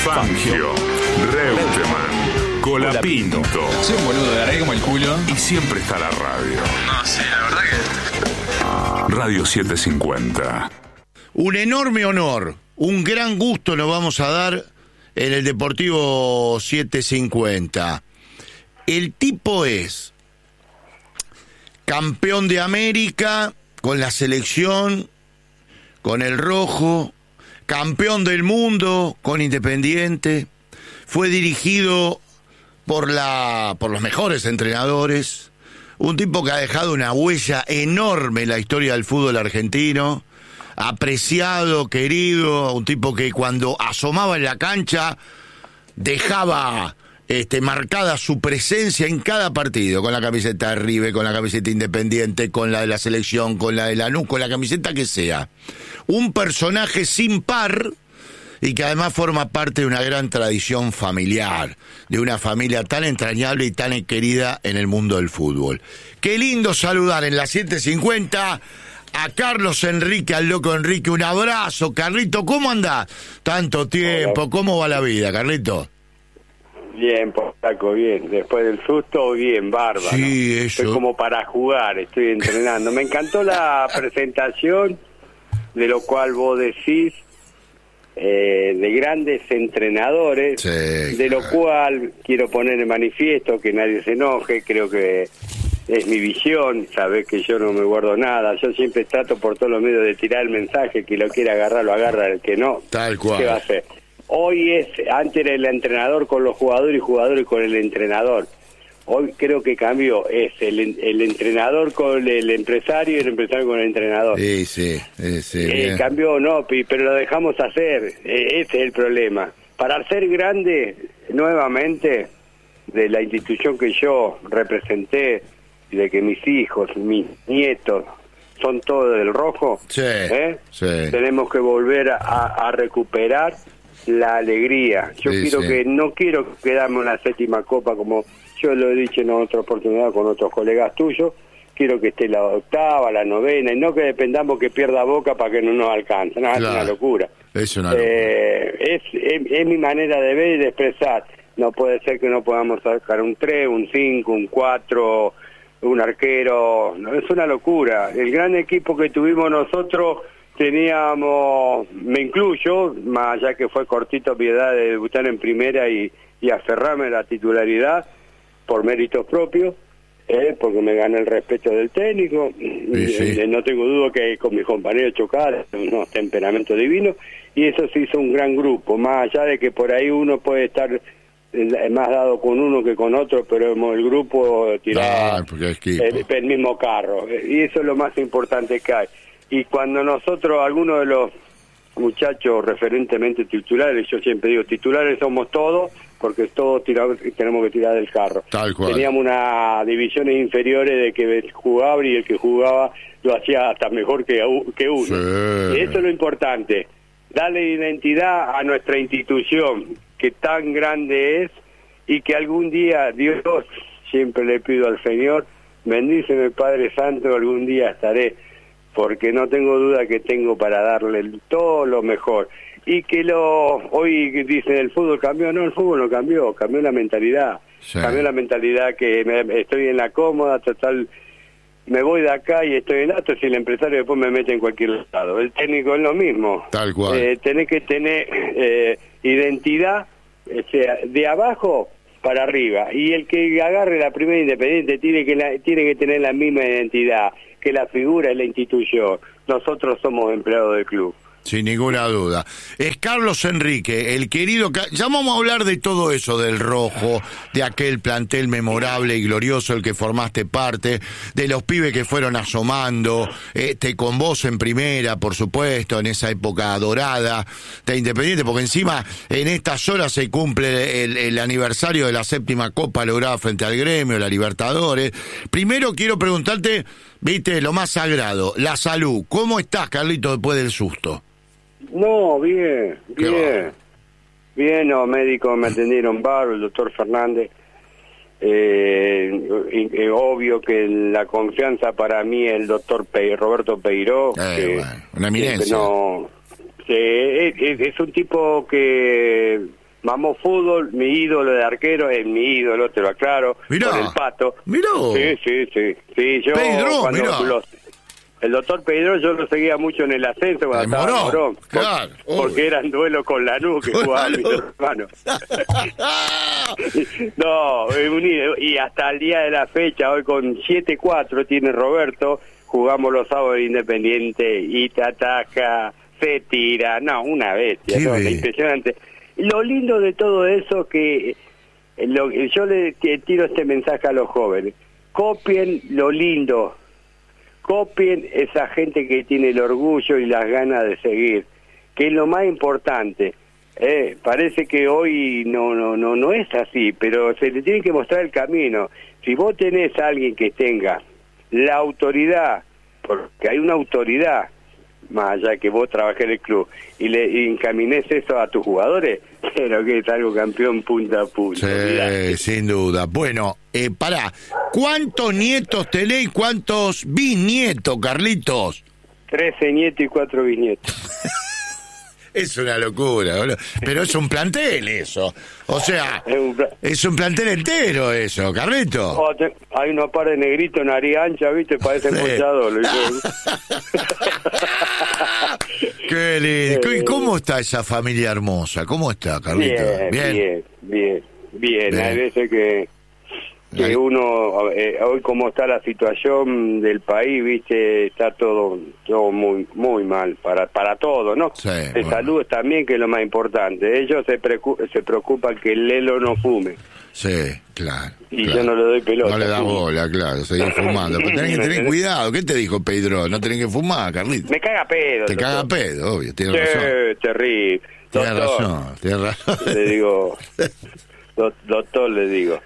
Fangio, Reutemann, Colapinto. Soy un boludo, agarré como el culo. Y siempre está la radio. No, sí, la verdad que... Radio 750. Un enorme honor, un gran gusto nos vamos a dar en el Deportivo 750. El tipo es campeón de América con la selección, con el rojo, campeón del mundo con Independiente, fue dirigido por los mejores entrenadores, un tipo que ha dejado una huella enorme en la historia del fútbol argentino, apreciado, querido, un tipo que cuando asomaba en la cancha dejaba marcada su presencia en cada partido, con la camiseta de River, con la camiseta Independiente, con la de la selección, con la de Lanús, con la camiseta que sea. Un personaje sin par y que además forma parte de una gran tradición familiar, de una familia tan entrañable y tan querida en el mundo del fútbol. Qué lindo saludar en la 750 a Carlos Enrique, al loco Enrique. Un abrazo, Carlito, ¿cómo andás? Tanto tiempo, Hola. ¿Cómo va la vida, Carlito? Bien, Paco, bien. Después del susto, bien, bárbaro. Sí, eso. Estoy como para jugar, estoy entrenando. Me encantó la presentación, de lo cual vos decís, de grandes entrenadores, Sí, de lo cual quiero poner en manifiesto, que nadie se enoje, creo que es mi visión, sabés que yo no me guardo nada, yo siempre trato por todos los medios de tirar el mensaje, que lo quiera agarrar, lo agarra, el que no, Tal cual. ¿qué va a hacer? Hoy antes era el entrenador con los jugadores y jugadores con el entrenador. Hoy creo que cambió, es el entrenador con el empresario y el empresario con el entrenador. Sí, bien. Cambió, no, pero lo dejamos hacer, ese es el problema. Para ser grande, nuevamente, de la institución que yo representé, y de que mis hijos, mis nietos, son todos del rojo, Sí. tenemos que volver a recuperar la alegría. Yo no quiero quedarme en la séptima copa, como yo lo he dicho en otra oportunidad con otros colegas tuyos. Quiero que esté la octava, la novena, y no que dependamos que pierda Boca para que no nos alcance. No, claro. Es una locura. Es una locura. Es mi manera de ver y de expresar. No puede ser que no podamos sacar un 3, un 5, un 4, un arquero. No, es una locura. El gran equipo que tuvimos nosotros, teníamos, me incluyo, más allá que fue cortito mi edad de debutar en primera y aferrarme a la titularidad por méritos propios, porque me gané el respeto del técnico. Sí. No tengo duda que con mis compañeros chocar, unos temperamentos divinos, y eso se hizo un gran grupo, más allá de que por ahí uno puede estar más dado con uno que con otro, pero el grupo tiraba el mismo carro, y eso es lo más importante que hay. Y cuando nosotros, algunos de los muchachos referentemente titulares, yo siempre digo, titulares somos todos, porque todos tenemos que tirar del carro. Tal cual. Teníamos unas divisiones inferiores de que jugaba y el que jugaba lo hacía hasta mejor que uno. Sí. Eso es lo importante, darle identidad a nuestra institución, que tan grande es, y que algún día, Dios, siempre le pido al Señor, bendíceme Padre Santo, algún día estaré, porque no tengo duda que tengo para darle todo lo mejor. Y que hoy dicen el fútbol cambió, no, el fútbol no cambió la mentalidad. Sí. Cambió la mentalidad que estoy en la cómoda, total, me voy de acá y estoy en Atos y el empresario después me mete en cualquier lado. El técnico es lo mismo. Tal cual. Tenés que tener identidad, de abajo para arriba. Y el que agarre la primera Independiente tiene que tener la misma identidad, que la figura es la institución. Nosotros somos empleados del club. Sin ninguna duda. Es Carlos Enrique, el querido... Ya vamos a hablar de todo eso, del rojo, de aquel plantel memorable y glorioso el que formaste parte, de los pibes que fueron asomando, con vos en primera, por supuesto, en esa época dorada de Independiente, porque encima en estas horas se cumple el aniversario de la 7ª Copa lograda frente al Gremio, la Libertadores. Primero quiero preguntarte, viste, lo más sagrado, la salud. ¿Cómo estás, Carlito, después del susto? No, bien. Bien, los médicos me atendieron bárbaro, el doctor Fernández. Obvio que la confianza para mí es el doctor Roberto Peiró. Una eminencia. Es un tipo que mamó fútbol, mi ídolo de arquero es mi ídolo, te lo aclaro, Mirá, con el Pato. mirá. Sí, yo Pedro, cuando mirá. el doctor Pedro yo lo seguía mucho en el ascenso cuando En estaba en Morón, Morón, claro, porque eran duelos con Lanús que Con jugaban mis Lanús. hermanos. No, y hasta el día de la fecha, hoy con 7-4 tiene Roberto, jugamos los sábados de Independiente y te ataca, se tira, no, una bestia, Qué no, bien. impresionante. Lo lindo de todo eso que yo le tiro este mensaje a los jóvenes, copien lo lindo, copien esa gente que tiene el orgullo y las ganas de seguir, que es lo más importante. Parece que hoy no es así, pero se le tiene que mostrar el camino. Si vos tenés a alguien que tenga la autoridad, porque hay una autoridad, más allá que vos trabajés en el club, y le encamines eso a tus jugadores, pero que es algo campeón punta a punta. Sí, sin duda. Bueno, pará, ¿cuántos nietos tenés y cuántos bisnietos, Carlitos? 13 nietos y 4 bisnietos. Es una locura, boludo. Pero es un plantel eso. O sea, es un plantel entero eso, Carlito. Oh, hay unos par de negritos, nariz ancha, ¿viste? Parecen Sí. ponchados. Qué lindo. ¿Y cómo está esa familia hermosa? ¿Cómo está, Carlito? Bien. Hay veces que uno, hoy como está la situación del país, viste, está todo muy mal para todo, ¿no? Sí, de bueno. salud también, que es lo más importante. Ellos se preocupan que el Lelo no fume. Sí, claro. Y claro. yo no le doy pelota. No le das bola, claro, seguís fumando. Pero tenés que tener cuidado. ¿Qué te dijo Pedro? No tenés que fumar, Carlito. Me caga pedo. Te caga doctor. pedo, obvio, Sí, tienes razón. terrible. Tienes Doctor, razón. le digo, doctor, le digo,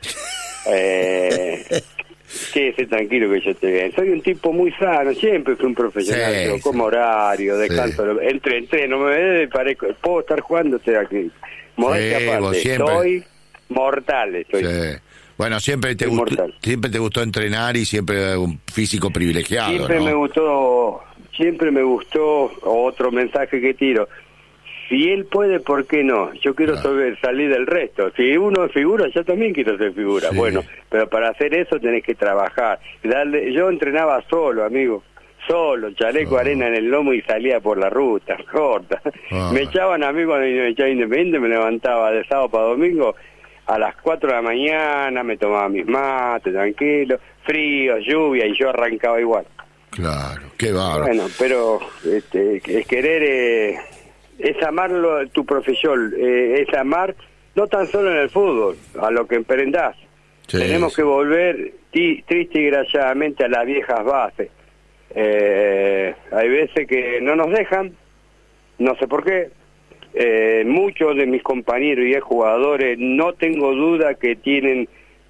quédese tranquilo que yo te veo. Soy un tipo muy sano, siempre fui un profesional, Sí, yo como horario, descanso, Sí. entreno, me parezco, puedo estar jugando, estoy aquí. Modestia Sí, aparte, vos siempre. Soy mortal, estoy. Sí. Bueno, siempre te Soy gustó, mortal. siempre te gustó entrenar y siempre un físico privilegiado, Siempre ¿no? me gustó otro mensaje que tiro. Si él puede, ¿por qué no? Yo quiero salir del resto. Si uno es figura, yo también quiero ser figura. Sí. Bueno, pero para hacer eso tenés que trabajar. Yo entrenaba solo, amigo. Solo, chaleco, arena en el lomo y salía por la ruta, corta. Me echaban a mí cuando me echaba Independiente, me levantaba de sábado para domingo a las 4 de la mañana, me tomaba mis mates, tranquilo, frío, lluvia, y yo arrancaba igual. Claro, qué bárbaro. Bueno, pero es querer, es amar tu profesión, es amar no tan solo en el fútbol, a lo que emprendás. Sí, Tenemos sí. que volver triste y desgraciadamente a las viejas bases. Hay veces que no nos dejan, no sé por qué. Muchos de mis compañeros y jugadores, no tengo duda que tienen,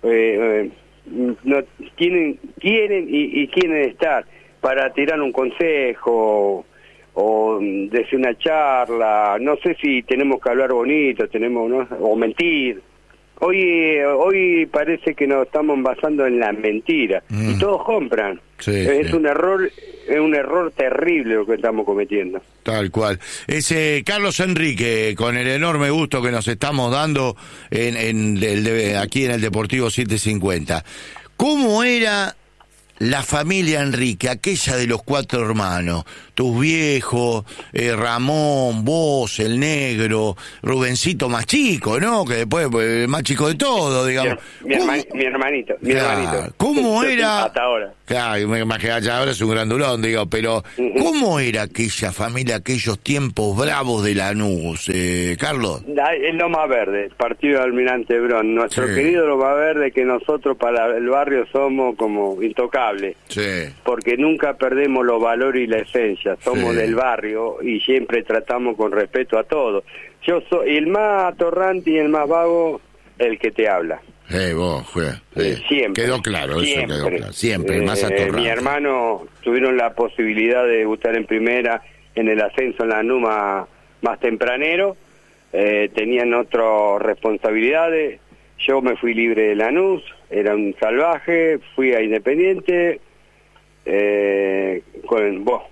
no quieren y quieren estar para tirar un consejo o decir una charla. No sé si tenemos que hablar bonito, ¿no? O mentir. Hoy parece que nos estamos basando en la mentira y todos compran. Sí, es sí. un error terrible lo que estamos cometiendo. Tal cual. Carlos Enrique, con el enorme gusto que nos estamos dando aquí en el Deportivo 750. ¿Cómo era la familia Enrique, aquella de los 4 hermanos? Tus viejos, Ramón, vos, el negro, Rubencito más chico, ¿no? Que después el más chico de todo, digamos. Mi hermanito. ¿Cómo Yo era? hasta ahora. Claro, me imagino ya ahora es un grandulón, digo, pero ¿cómo era aquella familia, aquellos tiempos bravos de Lanús, Carlos? El Loma Verde, partido de Almirante Brón. Nuestro Sí. querido Loma Verde, que nosotros para el barrio somos como intocables. Sí. Porque nunca perdemos los valores y la esencia. Somos Sí. del barrio y siempre tratamos con respeto a todos. Yo soy el más atorrante y el más vago, el que te habla. Vos, Siempre. Quedó claro, Siempre. eso quedó claro. Siempre, más atorrante. Mi hermano tuvieron la posibilidad de debutar en primera en el ascenso en la NUMA más tempranero. Tenían otras responsabilidades. Yo me fui libre de Lanús, era un salvaje, fui a Independiente,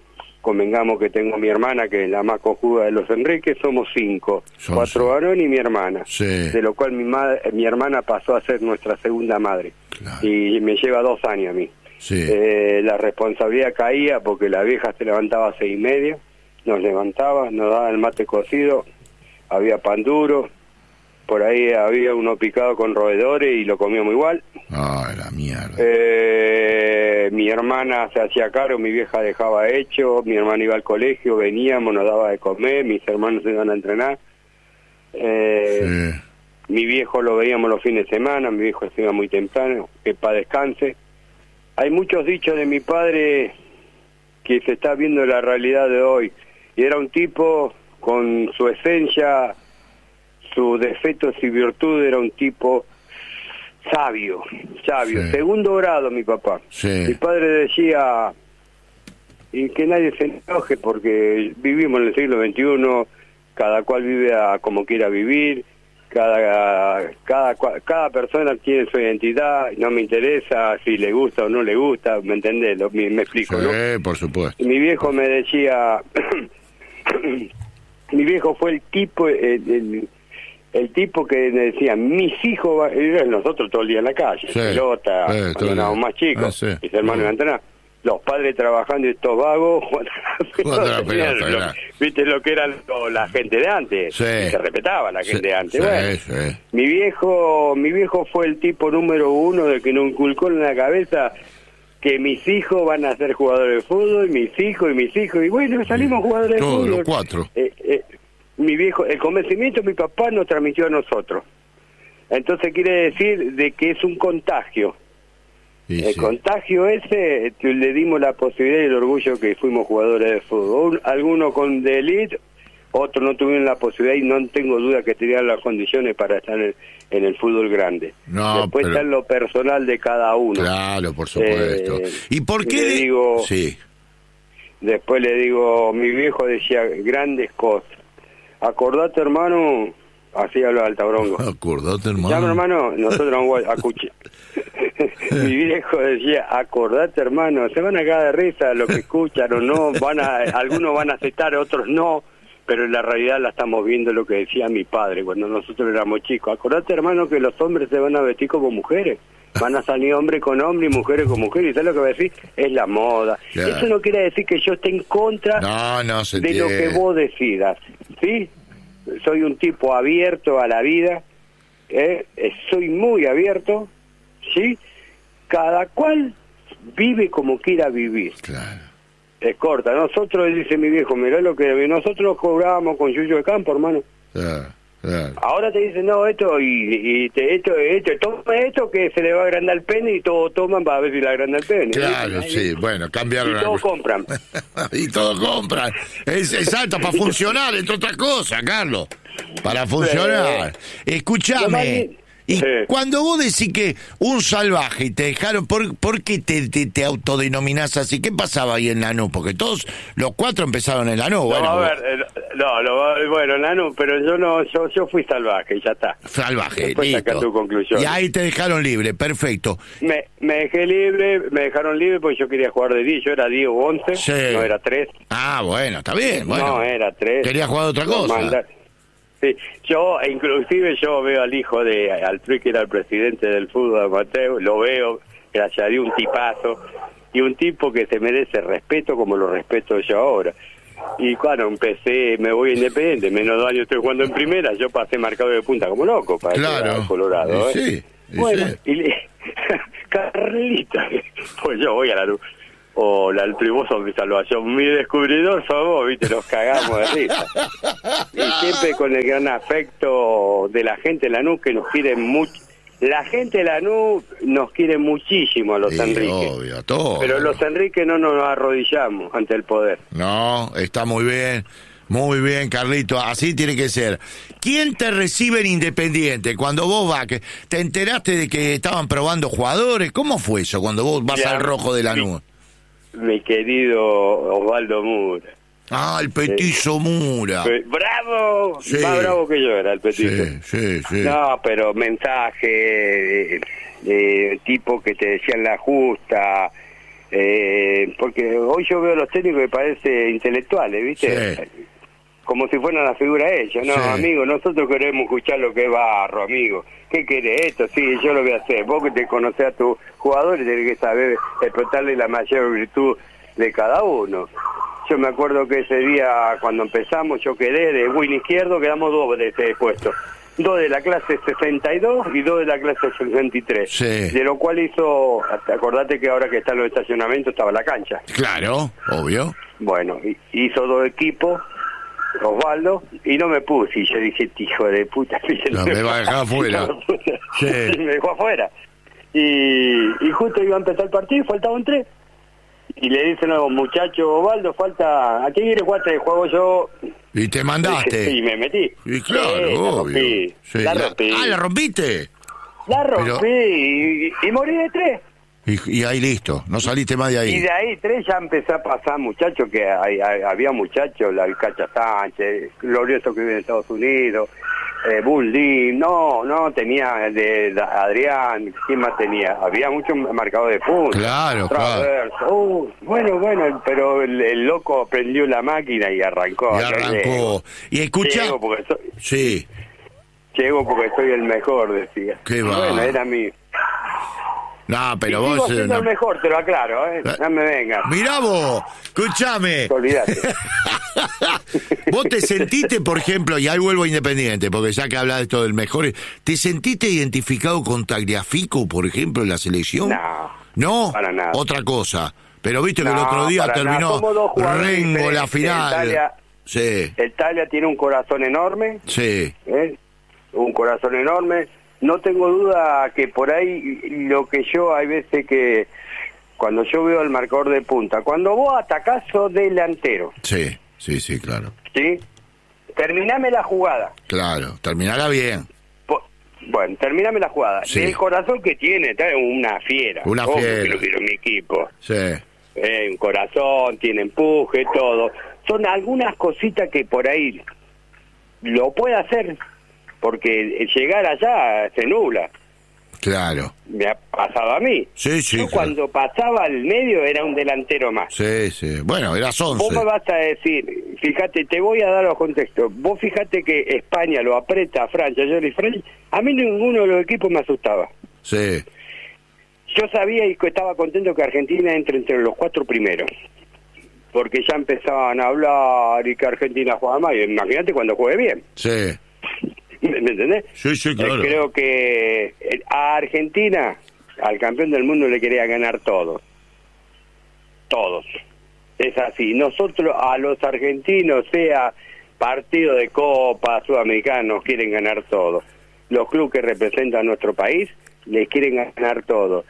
convengamos que tengo mi hermana, que es la más cojuda de los Enríquez, somos 5, 4 varones y mi hermana, de lo cual mi hermana pasó a ser nuestra segunda madre, y me lleva 2 años a mí. La responsabilidad caía porque la vieja se levantaba a 6:30, nos levantaba, nos daba el mate cocido, había pan duro, por ahí había uno picado con roedores y lo comíamos igual. Ah, la mierda. Mi hermana se hacía cargo, mi vieja dejaba hecho, mi hermana iba al colegio, veníamos, nos daba de comer, mis hermanos se iban a entrenar. Mi viejo lo veíamos los fines de semana, mi viejo se iba muy temprano, que para descanse. Hay muchos dichos de mi padre que se está viendo la realidad de hoy, y era un tipo con su esencia, sus defectos y virtudes, era un tipo sabio. Segundo grado mi papá. Mi padre decía, y que nadie se enoje porque vivimos en el siglo XXI, cada cual vive como quiera vivir, cada persona tiene su identidad, no me interesa si le gusta o no le gusta, ¿me entendés? Me explico, ¿no? Por supuesto. Y mi viejo me decía, mi viejo fue el tipo, el tipo que me decía, mis hijos, nosotros todo el día en la calle, pelota, cuando éramos más chicos, mis hermanos iban a entrenar, los padres trabajando y estos vagos, viste lo que era la gente de antes, se respetaba la gente de antes. Mi viejo fue el tipo número 1 de que nos inculcó en la cabeza que mis hijos van a ser jugadores de fútbol, mis hijos, y bueno, salimos jugadores de fútbol. Todos los 4. Mi viejo, el convencimiento mi papá nos transmitió a nosotros. Entonces quiere decir de que es un contagio. Contagio ese, le dimos la posibilidad y el orgullo que fuimos jugadores de fútbol. Algunos con de elite, otros no tuvieron la posibilidad y no tengo duda que tenían las condiciones para estar en el fútbol grande. Después está en lo personal de cada uno. Claro, por supuesto. ¿Y por qué? Después le digo, mi viejo decía grandes cosas. Acordate, hermano, así habla Altabrongo. Acordate, hermano. Ya, hermano, nosotros vamos a escuchar. Mi viejo decía, acordate, hermano, se van a caer de risa lo que escuchan o no, algunos van a aceptar, otros no, pero en la realidad la estamos viendo lo que decía mi padre cuando nosotros éramos chicos. Acordate, hermano, que los hombres se van a vestir como mujeres. Van a salir hombres con hombres y mujeres con mujeres. ¿Y sabes lo que voy a decir? Es la moda. Eso no quiere decir que yo esté en contra de lo que vos decidas. ¿Sí? Soy un tipo abierto a la vida. Soy muy abierto. ¿Sí? Cada cual vive como quiera vivir. Es corta. Nosotros, dice mi viejo, mirá lo que nosotros cobrábamos con Yuyo de Campo, hermano. Ahora te dicen, no, esto, toma esto que se le va a agrandar el pene, y todos toman para ver si le agranda el pene. Claro, bueno, cambiaron. Y todos compran. Y todos compran. Es exacto, para funcionar, entre otras cosas, Carlos. Para funcionar. Escúchame. Y cuando vos decís que un salvaje y te dejaron, ¿por qué te autodenominás así? ¿Qué pasaba ahí en Lanús? Porque todos los 4 empezaron en Lanús. Bueno, Lanús, pero yo fui salvaje y ya está. Salvaje, después listo. Sacar tu conclusión. Y ahí te dejaron libre, perfecto. Me dejaron libre porque yo quería jugar de 10, yo era 10 o 11, no era 3. Ah, bueno, está bien, bueno. No, era 3. Quería jugar de otra cosa. Sí, yo veo al hijo de Altrui, que era el presidente del fútbol amateur, lo veo, gracias a Dios, un tipazo, y un tipo que se merece respeto como lo respeto yo ahora. Y cuando empecé, me voy Independiente, menos 2 años estoy jugando en primera, yo pasé marcado de punta como loco para el Colorado. Carlita, pues yo voy a la luz. Hola, el primo son mi salvación, mi descubridor sos vos, viste, nos cagamos de risa. Y siempre con el gran afecto de la gente de Lanús, que nos quiere mucho. La gente de Lanús nos quiere muchísimo a los Enrique. Obvio, a todos. Pero los Enrique no nos arrodillamos ante el poder. No, está muy bien. Muy bien, Carlito, así tiene que ser. ¿Quién te recibe en Independiente cuando vos vas? Que ¿te enteraste de que estaban probando jugadores? ¿Cómo fue eso cuando vos vas al rojo de Lanús? Mi querido Osvaldo Mura. Ah, el petizo Mura. ¡Bravo! Sí. Más bravo que yo era el petizo. Sí. No, pero mensaje, tipo que te decían la justa, Porque hoy yo veo a los técnicos que parecen intelectuales, ¿viste? Sí. Como si fueran la figura de ellos. No, Sí. amigo, nosotros queremos escuchar lo que es barro, amigo. ¿Qué querés esto? Sí, yo lo voy a hacer. Vos que te conocés a tus jugadores tenés que saber explotarle la mayor virtud de cada uno. Yo me acuerdo que ese día, cuando empezamos, yo quedé de win izquierdo, quedamos 2 de ese puesto. 2 de la clase 62 y 2 de la clase 63. Sí. De lo cual acordate que ahora que están los estacionamientos estaba la cancha. Claro, obvio. Bueno, hizo 2 equipos, Osvaldo, y no me puse. Y yo dije, hijo de puta. No, me va a dejar afuera. Sí. Me dejó afuera. Y justo iba a empezar el partido, faltaban 3. Y le dicen a los muchachos, Osvaldo, falta... ¿A qué quiere jugar? Te juego yo. Y te mandaste. Y me metí. Y claro, Sí, obvio. Sí, la rompí. ¿la rompiste? La rompí y morí de 3. Y ahí listo, no saliste más de ahí. Y de ahí 3 ya empecé a pasar muchachos, que había muchachos, la Cacha Sánchez, Glorioso que vive en Estados Unidos, Bulldín, no, tenía de Adrián, ¿quién más tenía? Había muchos marcados de punta. Claro, Traverso. claro. Bueno, pero el loco prendió la máquina y arrancó. Y arrancó. Y escucha... Llego porque Sí. soy el mejor, decía. Qué va. Bueno, era mi... No, pero y sigo vos... siendo el mejor, te lo aclaro, no me vengas. Mirá vos, escuchame. Olvídate. Vos te sentiste, por ejemplo, y ahí vuelvo a Independiente, porque ya que hablas de esto del mejor, ¿te sentiste identificado con Tagliafico, por ejemplo, en la selección? No, ¿No? para nada. Otra cosa. Pero viste que el otro día para terminó nada. Somos 2 jugadores Rengo la diferentes. final. Sí, El Talia tiene un corazón enorme, sí, un corazón enorme. No tengo duda que por ahí lo que yo hay veces que cuando yo veo el marcador de punta, cuando vos atacás sos delantero, sí, claro. ¿sí? Terminame la jugada. Claro, terminará bien. Bueno, terminame la jugada. Sí. El corazón que tiene, una fiera. Una fiera. Que lo quiero en mi equipo. Sí, Un corazón, tiene empuje, todo. Son algunas cositas que por ahí lo puede hacer, porque llegar allá se nubla. claro. Me ha pasado a mí. Sí, Yo claro. cuando pasaba al medio era un delantero más. Sí. Bueno, eras 11. Vos me vas a decir, fíjate, te voy a dar los contextos. Vos fíjate que España lo aprieta a Francia, a mí ninguno de los equipos me asustaba. Sí, Yo sabía y que estaba contento que Argentina entre los 4 primeros. Porque ya empezaban a hablar y que Argentina juega más. Y imagínate cuando juegue bien. sí. ¿Me entendés? Sí, claro. Creo que a Argentina, al campeón del mundo, le quería ganar todos. Todos. Es así. Nosotros, a los argentinos, sea partido de Copa, Sudamericanos, quieren ganar todo. Los clubes que representan a nuestro país, les quieren ganar todo.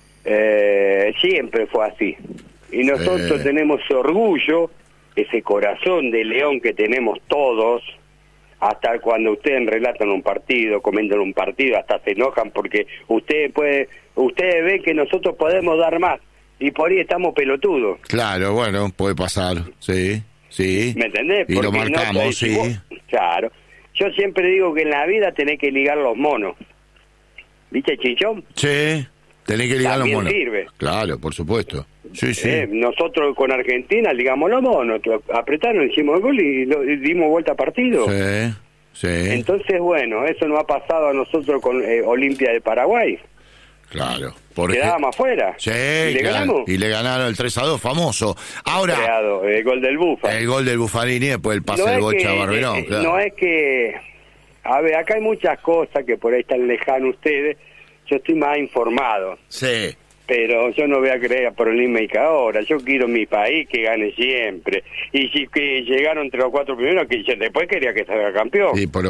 Siempre fue así. Y nosotros tenemos orgullo, ese corazón de león que tenemos todos. Hasta cuando ustedes relatan un partido, comentan un partido, hasta se enojan porque ustedes ven que nosotros podemos dar más y por ahí estamos pelotudos. Claro, bueno, puede pasar, sí. ¿Me entendés? Y lo Porque marcamos, sí. Claro. Yo siempre digo que en la vida tenés que ligar los monos. ¿Viste, Chichón? Sí, tenés que ligar los También monos. sirve. Claro, por supuesto. Sí. Nosotros con Argentina ligamos los monos, apretaron, hicimos el gol y dimos vuelta a partido. Sí. Entonces, bueno, eso nos ha pasado a nosotros con Olimpia de Paraguay. Claro. Quedábamos afuera. Sí, ¿Y le claro. ganamos? Y le ganaron el 3-2, famoso. Ahora, Creado, el gol del Bufa. el gol del Buffarini después el pase del Bocha a Barberón. Claro. No es que... A ver, acá hay muchas cosas que por ahí están lejanos ustedes. Yo estoy más informado. Sí. Pero yo no voy a creer a Prolímpica ahora. Yo quiero mi país que gane siempre. Y si que llegaron entre los 4 primeros, que yo después quería que salga campeón. Sí, pero